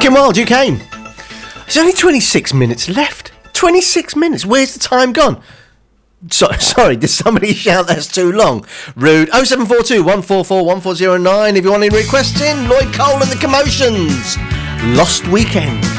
Joaquin Wilde, you came. There's only 26 minutes left. 26 minutes. Where's the time gone? Sorry, did somebody shout that's too long? Rude. 0742 144 1409 if you want any requests in. Lloyd Cole and the Commotions. Lost Weekend.